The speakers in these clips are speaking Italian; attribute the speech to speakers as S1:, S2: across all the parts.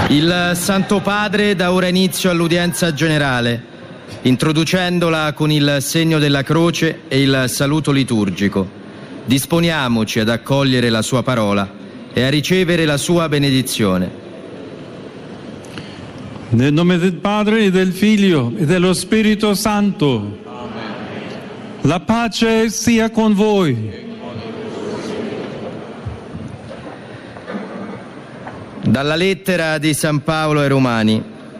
S1: Il Santo Padre dà ora inizio all'udienza generale, introducendola con il segno della croce e il saluto liturgico. Disponiamoci ad accogliere la sua parola e a ricevere la sua benedizione.
S2: Nel nome del Padre e del Figlio e dello Spirito Santo.
S3: Amen.
S2: La pace sia con voi.
S1: Dalla lettera di San Paolo ai Romani.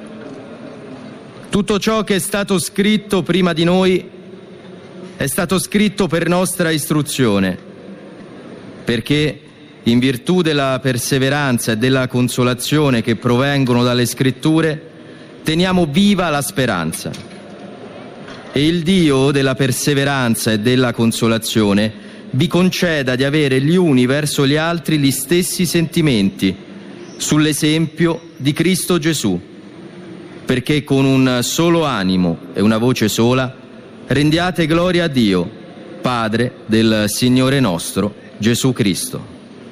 S1: Tutto ciò che è stato scritto prima di noi è stato scritto per nostra istruzione, perché in virtù della perseveranza e della consolazione che provengono dalle Scritture teniamo viva la speranza. E il Dio della perseveranza e della consolazione vi conceda di avere gli uni verso gli altri gli stessi sentimenti, sull'esempio di Cristo Gesù, perché con un solo animo e una voce sola rendiate gloria a Dio, Padre del Signore nostro Gesù Cristo.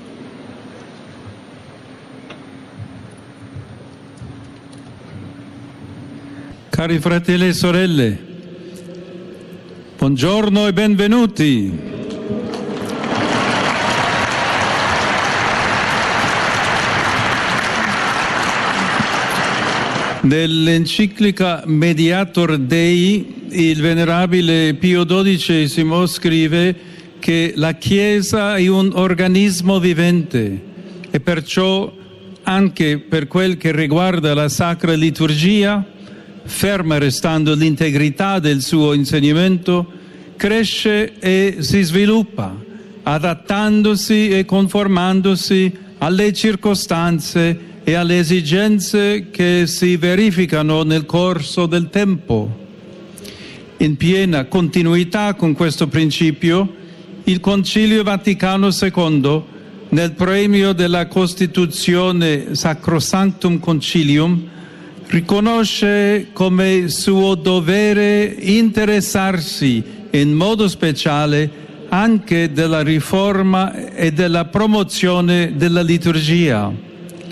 S2: Cari fratelli e sorelle, buongiorno e benvenuti. Nell'enciclica Mediator Dei, il venerabile Pio XII scrive che la Chiesa è un organismo vivente e perciò, anche per quel che riguarda la Sacra Liturgia, ferma restando l'integrità del suo insegnamento, cresce e si sviluppa, adattandosi e conformandosi alle circostanze e alle esigenze che si verificano nel corso del tempo. In piena continuità con questo principio, il Concilio Vaticano II, nel premio della Costituzione Sacrosanctum Concilium, riconosce come suo dovere interessarsi in modo speciale anche della riforma e della promozione della liturgia.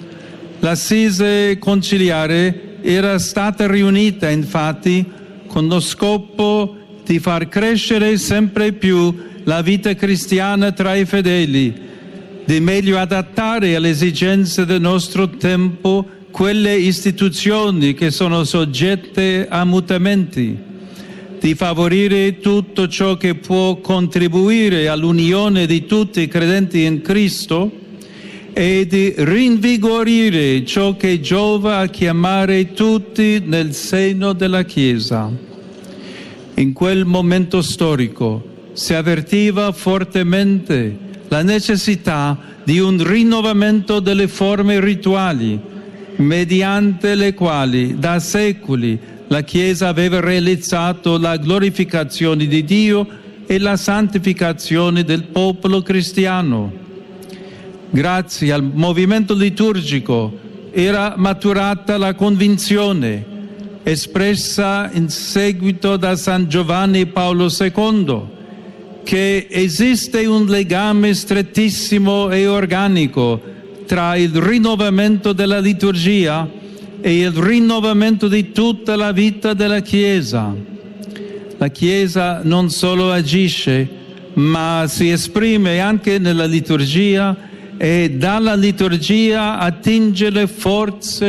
S2: L'Assise conciliare era stata riunita infatti con lo scopo di far crescere sempre più la vita cristiana tra i fedeli, di meglio adattare alle esigenze del nostro tempo quelle istituzioni che sono soggette a mutamenti, di favorire tutto ciò che può contribuire all'unione di tutti i credenti in Cristo e di rinvigorire ciò che giova a chiamare tutti nel seno della Chiesa. In quel momento storico si avvertiva fortemente la necessità di un rinnovamento delle forme rituali, mediante le quali da secoli la Chiesa aveva realizzato la glorificazione di Dio e la santificazione del popolo cristiano. Grazie al movimento liturgico era maturata la convinzione, espressa in seguito da San Giovanni Paolo II, che esiste un legame strettissimo e organico tra il rinnovamento della liturgia e il rinnovamento di tutta la vita della Chiesa. La Chiesa non solo agisce, ma si esprime anche nella liturgia e dalla liturgia attinge le forze